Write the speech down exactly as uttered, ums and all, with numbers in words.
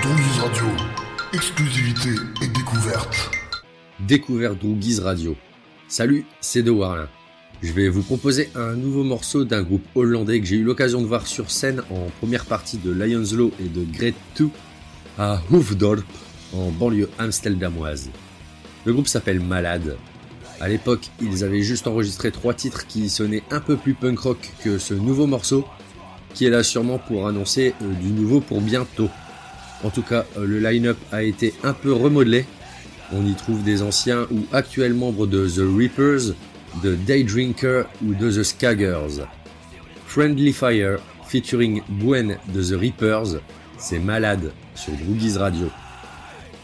Droogies Radio, exclusivité et découverte. Découverte Droogies Radio. Salut, c'est De Warlin. Je vais vous proposer un nouveau morceau d'un groupe hollandais que j'ai eu l'occasion de voir sur scène en première partie de Lions Law et de Great deux à Hoofddorp, en banlieue amsterdamoise. Le groupe s'appelle Malade. À l'époque, ils avaient juste enregistré trois titres qui sonnaient un peu plus punk rock que ce nouveau morceau, qui est là sûrement pour annoncer euh, du nouveau pour bientôt. En tout cas, euh, le line-up a été un peu remodelé. On y trouve des anciens ou actuels membres de The Reapers, de Daydrinker ou de The Skaggers. Friendly Fire featuring Gwen de The Reapers, c'est Malade sur Droogies Radio.